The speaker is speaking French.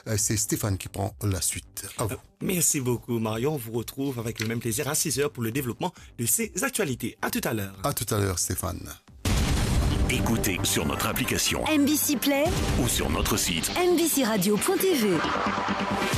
c'est Stéphane qui prend la suite. À vous. Merci beaucoup Marion, on vous retrouve avec le même plaisir à 6h pour le développement de ces actualités. À tout à l'heure. À tout à l'heure Stéphane. Écoutez sur notre application MBC Play ou sur notre site mbcradio.tv.